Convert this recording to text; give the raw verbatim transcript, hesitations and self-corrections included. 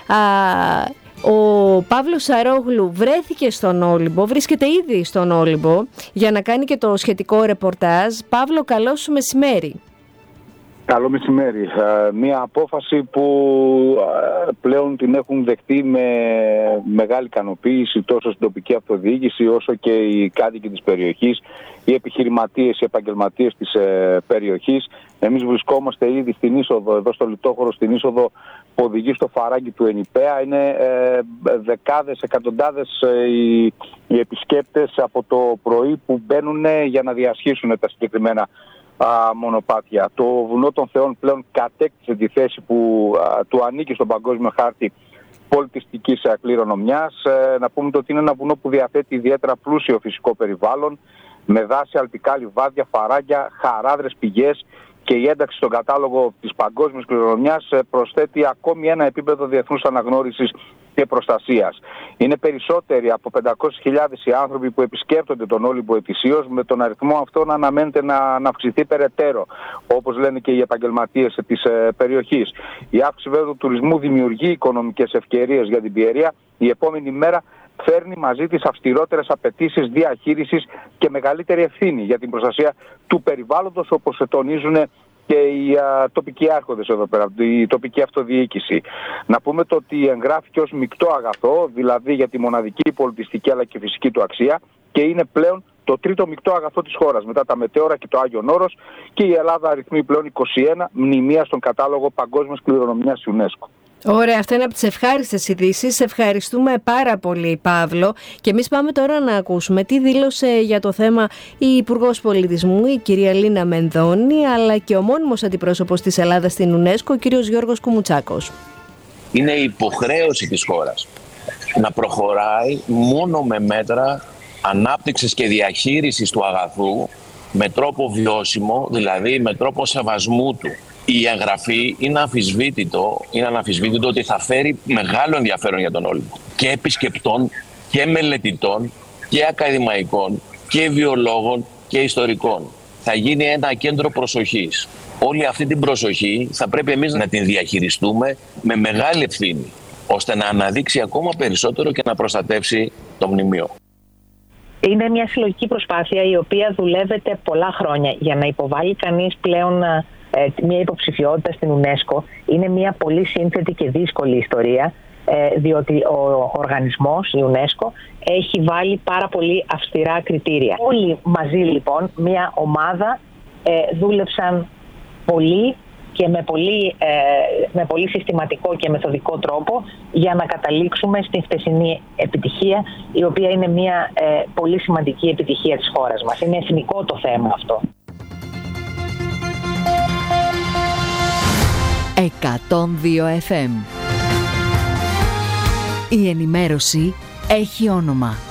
Ο Παύλος Σαρόγλου βρέθηκε στον Όλυμπο, βρίσκεται ήδη στον Όλυμπο για να κάνει και το σχετικό ρεπορτάζ. Παύλο, καλό σου μεσημέρι. Καλό μεσημέρι. Μία απόφαση που πλέον την έχουν δεχτεί με μεγάλη ικανοποίηση τόσο στην τοπική αυτοδιοίκηση όσο και οι κάτοικοι της περιοχής, οι επιχειρηματίες, οι επαγγελματίες της περιοχής. Εμείς βρισκόμαστε ήδη στην είσοδο, εδώ στο Λιτόχωρο, στην είσοδο που οδηγεί στο φαράγγι του Ενιπέα. Είναι ε, δεκάδες, εκατοντάδες ε, οι, οι επισκέπτες από το πρωί που μπαίνουν για να διασχίσουν τα συγκεκριμένα α, μονοπάτια. Το Βουνό των Θεών πλέον κατέκτησε τη θέση που α, του ανήκει στον παγκόσμιο χάρτη πολιτιστικής κληρονομιάς. Ε, να πούμε ότι είναι ένα βουνό που διαθέτει ιδιαίτερα πλούσιο φυσικό περιβάλλον, με δάση, αλπικά λιβάδια, φαράγγια, χαράδρες πηγές, και η ένταξη στον κατάλογο της παγκόσμιας κληρονομιάς προσθέτει ακόμη ένα επίπεδο διεθνούς αναγνώρισης και προστασίας. Είναι περισσότεροι από πεντακόσιες χιλιάδες οι άνθρωποι που επισκέπτονται τον Όλυμπο ετησίως, με τον αριθμό αυτό να αναμένεται να, να αυξηθεί περαιτέρω, όπως λένε και οι επαγγελματίες της ε, περιοχής. Η αύξηση βέβαια του τουρισμού δημιουργεί οικονομικές ευκαιρίες για την Πιερία. Η επόμενη μέρα φέρνει μαζί τις αυστηρότερες απαιτήσεις διαχείρισης και μεγαλύτερη ευθύνη για την προστασία του περιβάλλοντος, όπως τονίζουν και οι α, τοπικοί άρχοντες εδώ πέρα, η τοπική αυτοδιοίκηση. Να πούμε το ότι εγγράφηκε ως μεικτό αγαθό, δηλαδή για τη μοναδική πολιτιστική αλλά και φυσική του αξία, και είναι πλέον το τρίτο μεικτό αγαθό της χώρας, μετά τα μετέωρα και το Άγιον Όρος, και η Ελλάδα αριθμεί πλέον είκοσι ένα μνημεία στον κατάλογο παγκόσμιας κληρονομιάς UNESCO. Ωραία, αυτό είναι από τις ευχάριστες ειδήσεις. Ευχαριστούμε πάρα πολύ, Παύλο. Και εμείς πάμε τώρα να ακούσουμε τι δήλωσε για το θέμα η Υπουργός Πολιτισμού, η κυρία Λίνα Μενδώνη, αλλά και ο μόνιμος αντιπρόσωπος της Ελλάδας στην UNESCO, ο κύριος Γιώργος Κουμουτσάκος. Είναι υποχρέωση της χώρας να προχωράει μόνο με μέτρα ανάπτυξης και διαχείρισης του αγαθού με τρόπο βιώσιμο, δηλαδή με τρόπο σεβασμού του. Η εγγραφή είναι αμφισβήτητο, είναι αναμφισβήτητο ότι θα φέρει μεγάλο ενδιαφέρον για τον Όλυμπο. Και επισκεπτών και μελετητών και ακαδημαϊκών και βιολόγων και ιστορικών. Θα γίνει ένα κέντρο προσοχής. Όλη αυτή την προσοχή θα πρέπει εμείς να την διαχειριστούμε με μεγάλη ευθύνη, ώστε να αναδείξει ακόμα περισσότερο και να προστατεύσει το μνημείο. Είναι μια συλλογική προσπάθεια η οποία δουλεύεται πολλά χρόνια για να υποβάλει κανείς πλέον μια υποψηφιότητα στην UNESCO. Είναι μια πολύ σύνθετη και δύσκολη ιστορία, διότι ο οργανισμός, η UNESCO, έχει βάλει πάρα πολύ αυστηρά κριτήρια. Όλοι μαζί λοιπόν, μια ομάδα, δούλεψαν πολύ και με πολύ, με πολύ συστηματικό και μεθοδικό τρόπο για να καταλήξουμε στην χτεσινή επιτυχία, η οποία είναι μια πολύ σημαντική επιτυχία της χώρας μας. Είναι εθνικό το θέμα αυτό. εκατόν δύο εφ εμ. Η ενημέρωση έχει όνομα.